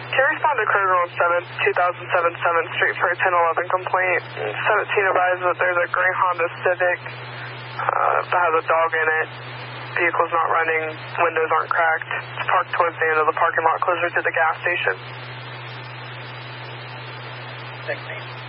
Can you respond to Kroger on 2007 7th Street for a 1011 complaint? 17 advised that there's a gray Honda Civic that has a dog in it. Vehicle's not running, windows aren't cracked. It's parked towards the end of the parking lot closer to the gas station. 16.